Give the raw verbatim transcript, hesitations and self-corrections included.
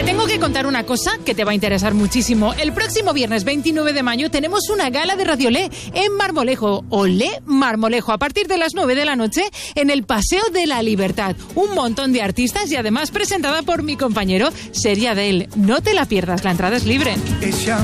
tengo que contar una cosa que te va a interesar muchísimo. El próximo viernes veintinueve de mayo tenemos una gala de Radio Olé en Marmolejo. Olé Marmolejo, a partir de las nueve de la noche en el Paseo de la Libertad. Un montón de artistas y además presentada por mi compañero Seria Del. No te la pierdas, la entrada es libre. Ella